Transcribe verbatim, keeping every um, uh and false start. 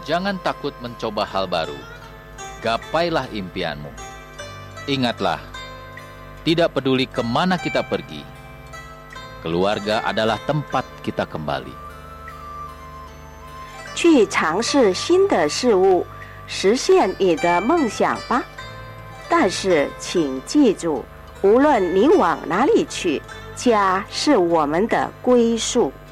Jangan takut mencoba hal baru. Gapailah impianmu. Ingatlah, tidak peduli kemana kita pergi, keluarga adalah tempat kita kembali. 去尝试新的事物，实现你的梦想吧。但是请记住，无论你往哪里去，家是我们的归宿。